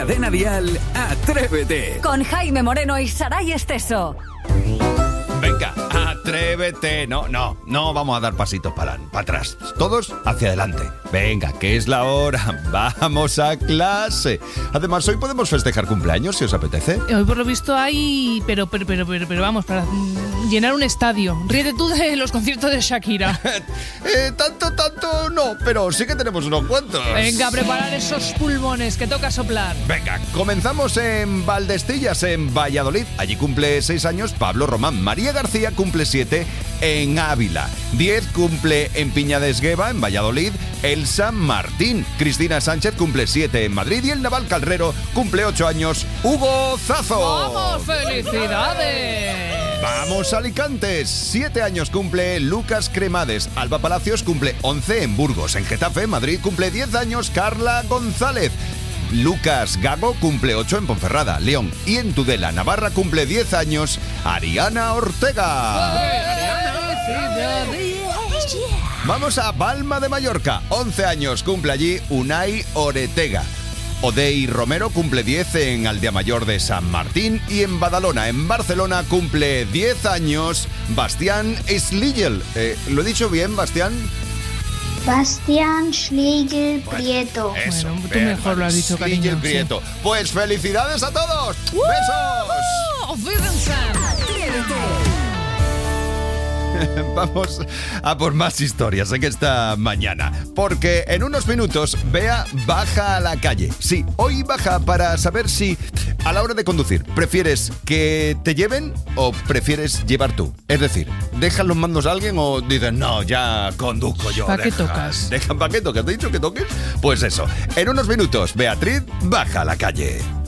Cadena Dial, Atrévete. Con Jaime Moreno y Saray Esteso. Venga, atrévete. No vamos a dar pasitos para atrás. Todos hacia adelante. Venga, que es la hora. Vamos a clase. Además, hoy podemos festejar cumpleaños, si os apetece. Hoy por lo visto hay... Pero vamos, para llenar un estadio. Ríete tú de los conciertos de Shakira. Tanto no, pero sí que tenemos unos cuantos. Venga, a preparar esos pulmones, que toca soplar. Venga, comenzamos en Valdestillas, en Valladolid. Allí cumple 6 años Pablo Román. María García cumple 7 en Ávila. 10 cumple en Piña de Esgueva, en Valladolid, Elsa Martín. Cristina Sánchez cumple 7 en Madrid y el Naval Calrero cumple 8 años, Hugo Zazo. ¡Vamos, felicidades! Vamos a Alicante, 7 años cumple Lucas Cremades. Alba Palacios cumple 11 en Burgos. En Getafe, Madrid, cumple 10 años Carla González. Lucas Gago cumple 8 en Ponferrada, León. Y en Tudela, Navarra, cumple 10 años Ariana Ortega. Vamos a Palma de Mallorca, 11 años cumple allí Unai Oretega. Odey Romero cumple 10 en Aldea Mayor de San Martín. Y en Badalona, en Barcelona, cumple 10 años Bastián Schlegel. ¿Lo he dicho bien, Bastián? Bastián Schlegel Prieto. Eso, bueno, tú mejor lo has dicho, cariño. Schlegel Prieto. Sí. Pues felicidades a todos. ¡Besos! ¡Fíjense! Vamos a por más historias en esta mañana, porque en unos minutos Bea baja a la calle. Sí, hoy baja para saber si a la hora de conducir prefieres que te lleven o prefieres llevar tú. Es decir, ¿dejan los mandos a alguien o dices, no, ya conduzco yo? ¿Para qué tocas? ¿Para qué tocas? ¿Te he dicho que toques? Pues eso, en unos minutos Beatriz baja a la calle.